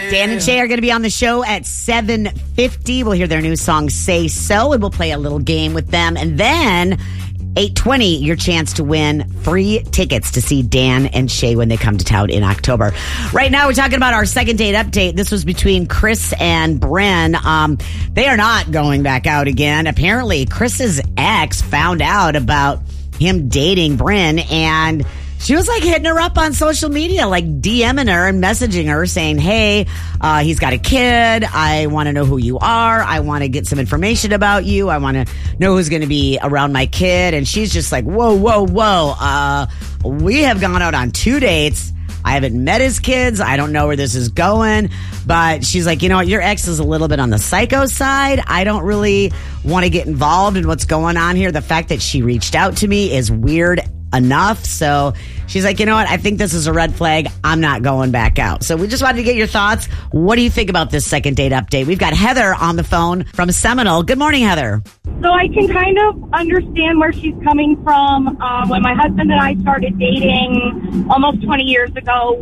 Dan and Shay are going to be on the show at 7:50. We'll hear their new song, Say So, and we'll play a little game with them. And then 8:20, your chance to win free tickets to see Dan and Shay when they come to town in October. Right now, we're talking about our second date update. This was between Chris and Bren. They are not going back out again. Apparently, Chris's ex found out about him dating Bren, and she was like hitting her up on social media, like DMing her and messaging her saying, hey, he's got a kid. I want to know who you are. I want to get some information about you. I want to know who's going to be around my kid. And she's just like, whoa. We have gone out on 2 dates. I haven't met his kids. I don't know where this is going. But she's like, you know what? Your ex is a little bit on the psycho side. I don't really want to get involved in what's going on here. The fact that she reached out to me is weird enough. So she's like, you know what? I think this is a red flag. I'm not going back out. So we just wanted to get your thoughts. What do you think about this second date update? We've got Heather on the phone from Seminole. Good morning, Heather. So I can kind of understand where she's coming from. When my husband and I started dating almost 20 years ago,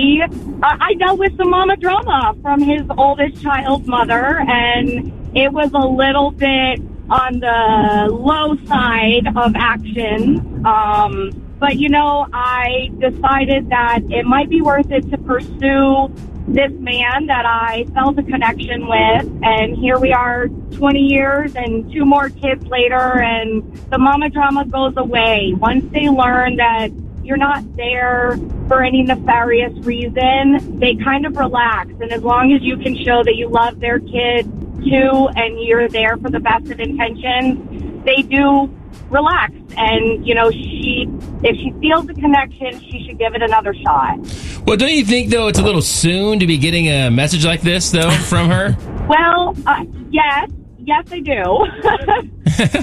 I dealt with some mama drama from his oldest child's mother, and it was a little bit on the low side of action. But, you know, I decided that it might be worth it to pursue this man that I felt a connection with. And here we are 20 years and 2 more kids later, and the mama drama goes away. Once they learn that you're not there for any nefarious reason, they kind of relax. And as long as you can show that you love their kid too and you're there for the best of intentions, they do relax. And, you know, if she feels the connection, she should give it another shot. Well, don't you think, though, it's a little soon to be getting a message like this, though, from her? Well, yes, I do.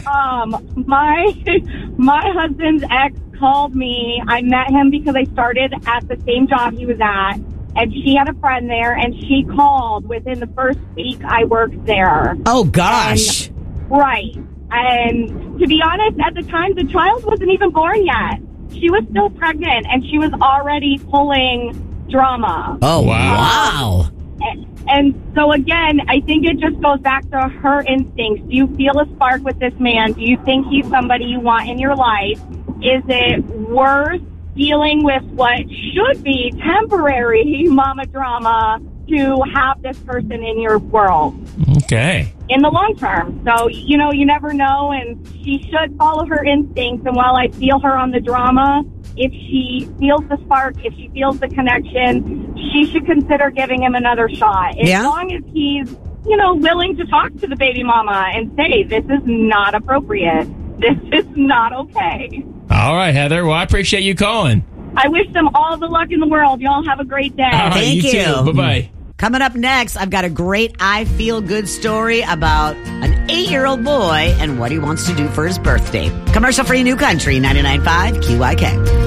My husband's ex called me. I met him because I started at the same job he was at, and she had a friend there, and she called within the first week I worked there. Oh, gosh. Right. And to be honest, at the time, the child wasn't even born yet. She was still pregnant, and she was already pulling drama. Oh, wow. And so, again, I think it just goes back to her instincts. Do you feel a spark with this man? Do you think he's somebody you want in your life? Is it worth dealing with what should be temporary mama drama to have this person in your world? Okay. In the long term. So, you know, you never know, and she should follow her instincts. And while I feel her on the drama, if she feels the spark, if she feels the connection, she should consider giving him another shot. As long as he's, you know, willing to talk to the baby mama and say, this is not appropriate. This is not okay. All right, Heather. Well, I appreciate you calling. I wish them all the luck in the world. Y'all have a great day. All right, Thank you. too. Bye-bye. Coming up next, I've got a great I Feel Good story about an 8-year-old boy and what he wants to do for his birthday. Commercial-free New Country, 99.5 QIK.